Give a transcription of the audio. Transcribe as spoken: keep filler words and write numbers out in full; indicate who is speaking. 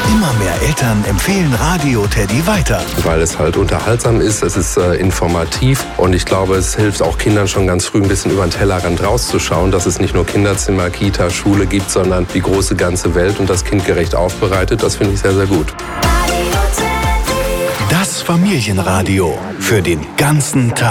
Speaker 1: Immer mehr Eltern empfehlen Radio Teddy weiter.
Speaker 2: Weil es halt unterhaltsam ist, es ist äh, informativ und ich glaube, es hilft auch Kindern schon ganz früh ein bisschen über den Tellerrand rauszuschauen, dass es nicht nur Kinderzimmer, Kita, Schule gibt, sondern die große ganze Welt und das kindgerecht aufbereitet. Das finde ich sehr, sehr gut.
Speaker 1: Das Familienradio für den ganzen Tag.